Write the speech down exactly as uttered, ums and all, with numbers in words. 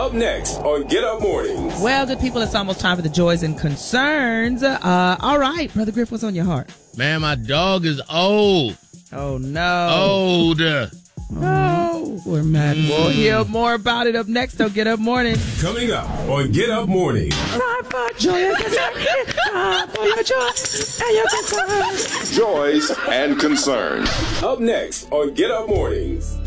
Up next on Get Up Mornings. Well, good people, it's almost time for the joys and concerns. Uh, all right, Brother Griff, what's on your heart? Man, my dog is old. Oh, no. Old. No. We're mad. Mm. We'll hear more about it up next on Get Up Morning. Coming up on Get Up Morning. Time for joy and concern. Time for your joy and your concern. Joys and concerns. Up next on Get Up Mornings.